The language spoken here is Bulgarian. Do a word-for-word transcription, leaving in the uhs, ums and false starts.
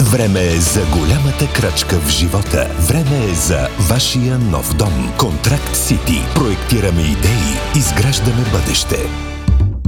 Време е за голямата крачка в живота. Време е за вашия нов дом. Контракт Сити. Проектираме идеи, изграждаме бъдеще.